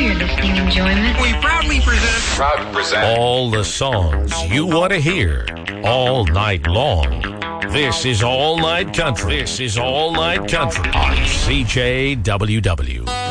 your listening enjoyment. We proudly present all the songs you want to hear all night long. This is All Night Country. This is All Night Country on CJWW.